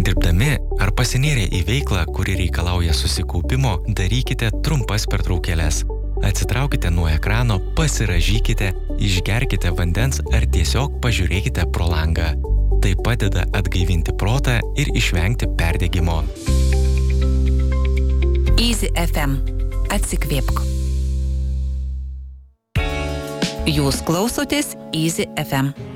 Dirbdami ar pasinėrę į veiklą, kuri reikalauja susikaupimo, darykite trumpas pertraukėles. Atsitraukite nuo ekrano, pasirąžykite, išgerkite vandens ar tiesiog pažiūrėkite pro langą. Tai padeda atgaivinti protą ir išvengti perdegimo. Easy FM. Atsikvėpk. Jūs klausotės Easy FM.